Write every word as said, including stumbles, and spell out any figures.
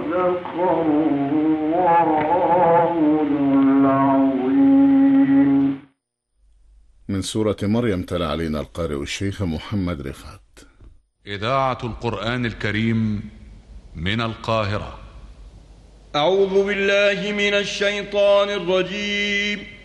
من سورة مريم تلا علينا القارئ الشيخ محمد رفعت. إذاعة القرآن الكريم من القاهرة. أعوذ بالله من الشيطان الرجيم.